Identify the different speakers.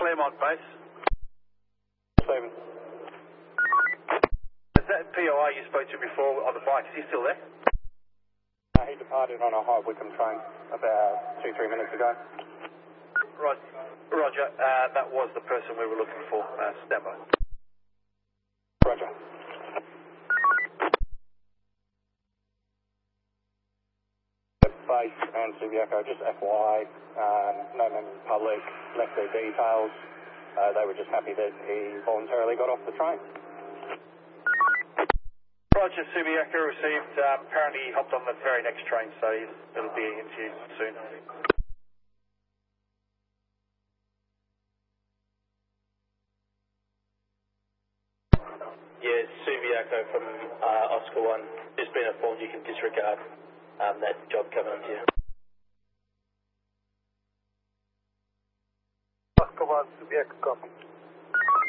Speaker 1: Claremont base.
Speaker 2: 7.
Speaker 1: Is that POI you spoke to before on the bike? Is he still there?
Speaker 2: He departed on a High Wycombe train about 2-3 minutes ago.
Speaker 1: Roger. That was the person we were looking for. Stand by.
Speaker 2: Roger. Base and Subiaco, just FYI, no member of the public left their details. They were just happy that he voluntarily got off the train.
Speaker 1: Roger, Subiaco received. Apparently he hopped on the very next train, so it'll be into soon.
Speaker 3: Yeah, Subiaco from Oscar 1. Just been informed you can disregard that job coming up to you.
Speaker 2: Oscar 1, Subiaco, copy.